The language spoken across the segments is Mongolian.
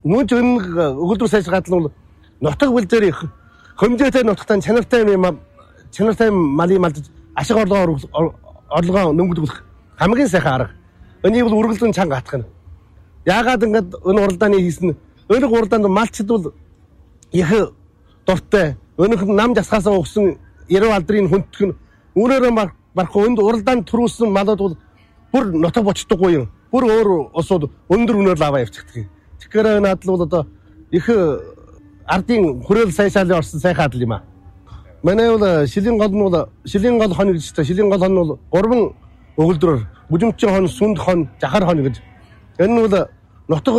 Мөн ч энэ өгүүлбэр сайжраад нь нутаг бэлдээр их хэмжээтэй нутагтаа чанартай малын малдаж ашиг орлогоо нөнгөлөх хамгийн сайхан арга. Энийг бол үргэлжлэн чанга хатах нь. Яагаад ингэж энэ уралдааны хийсэн өнөг уралдаанд малчд бол их дуртай. Өнөг нам жасгаасаа өгсөн 90 алдрын хүндэх нь үүнээрээ барахгүй энд уралдаанд төрүүлсэн малууд бол бүр нутаг бочдоггүй юм. Бүр өөр усууд өндөр үнээр аваа явчихдаг юм. Тэгэхээр надад бол одоо их ардын хүрээл сайшаалын орсон сайхан адал юм аа. Манай бол шилийн гол хон гэж та шилийн гол хон бол 3 өгүүлбэрээр бүжимчин хон, сүнд хон, жахар хон гэж. Энэ нь бол нутаг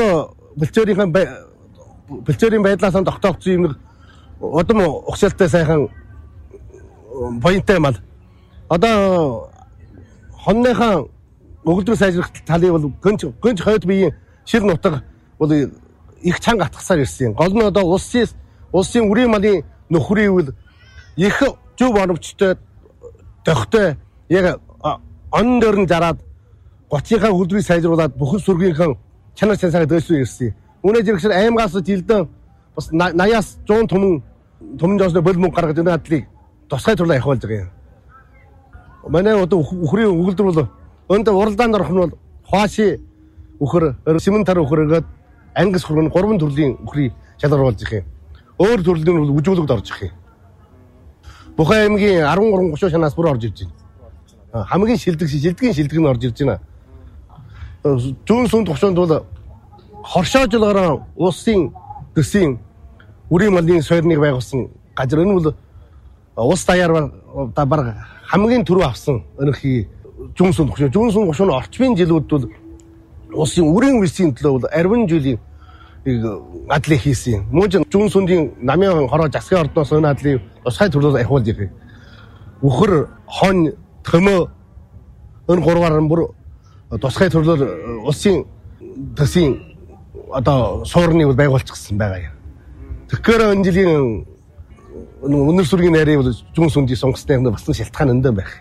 бэлчээрийн байдлаас тогтоогдсон юм нэг удам ухшаалтай сайхан поинттай мал. Одоо хонныхаа өгүүлбэр сайжрах талыг бол гönч хойд биеийн шил нутаг бол их чанга атгасаар ирсэн. Гол нь одоо улсын үрийн малын нөхрийн үйл их зөв оновчтой дохтой яг он дөрн зараад 30-ийнхаа хөлдрийг сайжруулад бүхэн сүргийнхээ чанар чансаа дэвшүү ирсэн. Үүнээс зэрэгшэр аймгаас жилдээ бас 80-аас 100 түмэн жосны бол мөнгө гаргаж энэ адлыг тусгай турлаа явуулж байгаа юм. Манай одоо үхрийн өгүүлбэр бол өнд уралдаанд орох нь бол хуаши үхэр, симэнтар үхэргээд ангис хөргөн 3 төрлийн үхрийг шалгаруулж их юм. Өөр төрлийн бол үжүүлэгд орж их юм. Бүхэн аймгийн 13-30 шанаас бүр орж ирж байна. Хамгийн шилдэгний шилдэг нь орж ирж байна. Зүүн сүнд төвшөнд бол хоршоожлогоор улсын төсвийн үрийн малын сойрныг байгуулсан газар. Энэ бол улс даяар бараг хамгийн түрүү авсан өнөхий зүүн сүнд төвшөнд орчмын жилүүд бол улсын үрийн висийн төлөө бол арвин жилийн адлыг хийсэн. Мөн ч зүүн сүндийн намын хороо засгийн ордноос энэ адлыг тусгай төрлөөр ахиулж ирэх. Үхэр, хон, төмөө энэ гурваар бүр тусгай төрлөөр улсын төсвийн одоо суурныг байгуулчихсан байгаа юм. Тэгэхээр энэ жилийн өнөр сүргийн найрыг бол зүүн сүндийн сонгосны бас шалтгаан өндөр байх.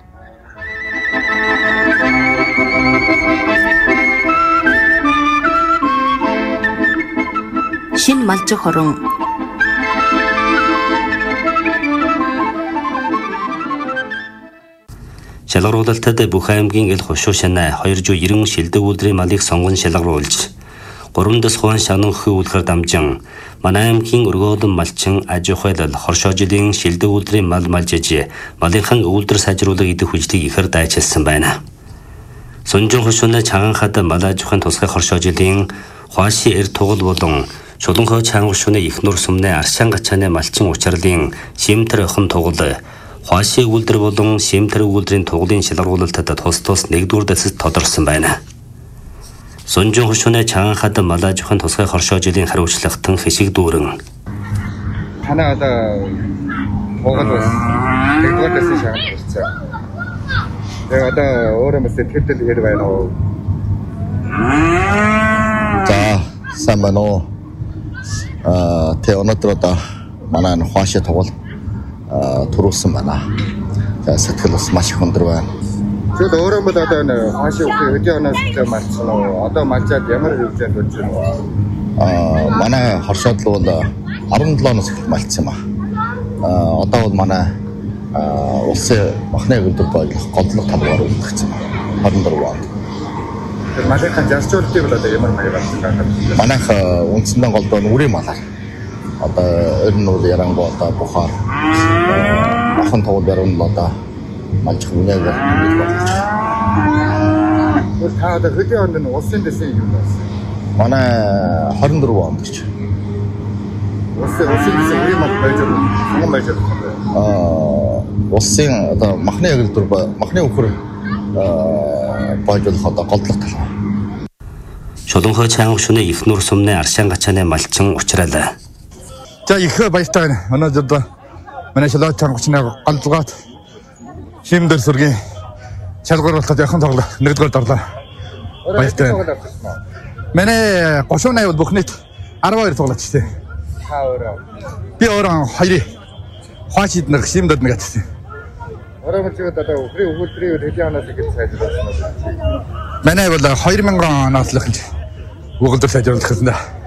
Шин малжих хорон шалгаруулалтад бүх аймгийн ил хушуу шанаа 290 шилдэг үйлдвэрийн малыг сонгон шалгаруулж 3-аас хуан шананхын үйлдвэр дамжин манай аймгийн өргөөлөн малчин аж ахуйлал хоршоо жилийн шилдэг үйлдвэрийн мал малжиж малынхан үйлдвэр сайжруулах идэх хүчлийг ихэр дайчилсан байна. Сонжон хушууны чаганхад мал аж ахуйн тусгай хоршоо жилийн хуаши эр тугал болон Шуланхой чангушууны их нур сумны аршаан гачааны малчин учралын шимтэр охин тугал хуаши үйлдвэр болон шимтэр үйлдвэрийн тугалын шалгаруулалтад тус нэгдүгээр дэсэд тодорсон байна. Сонжон хушууны чаганхад мал аж ахуйн тусгай хоршоо жилийн хариуцлагатан хишиг дүүрэн. Танаа одоо тугал бас нэгдүгээр дэсэд шалгаруулсан. Тэгээ одоо өөрөө мэт тэтгэл хэр байна уу? За сайн байна уу? Тэ өнөөдөр одоо манай хуаши тугал төрүүлсэн байна. За сэтгэл бас маш их өндөр байна. Тэгвэл өөрөө бол одоо энэ хуаши өдөө оноос марцсан уу? Одоо малжаад ямар хөвлөнд болж байна уу? Манай хоршоод бол 17 оноос эхэлж малцсан юм аа. Одоо бол манай улсын махны өгүүлбэр боёлох голдлого талбараар үлдчихсэн байна. 24 он. Малынхаа зарцуулалтыг бол одоо ямар маягаар гаргах? Манайх үндсэндээ голдоо үрийн малаар. Одоо ер нь бол ярангуй одоо бухаар махан тугал яран л одоо малжих үнэгээр нэг болж байна. Та одоо хэдийн онд нь улсын дэсийн юм байна? Манай 24 онд гэж. Улсын дэсийн үрийн мал байж улсын одоо махны өгүүлбэр махны өхөр боёлох одоо голдлого талбар. Шуланхой чангушууны их нур сумны аршаан гачааны малчин учралаа. За их баяртай байна. Өнөөдөр манай шуланхой чангушууны голдлогот шимдэр сүргийн шалгаруулалтад яхан тоглоо нэгдүгээр дорлоо. Баяртай. Манай 38 бол бүх нийт 12 тоглолт шүү дээ. Та өөрөө. Би өөрөө 2 хуашид нэг шимдэр нэг атсан. Ороо мөчөд одоо үхрийн өгүүлбэрийн хэдийн оноос гэж сайжруулсан. Манай бол 2000 оноос л эхэлж өгүүлбэр сайжруулах гэсэн.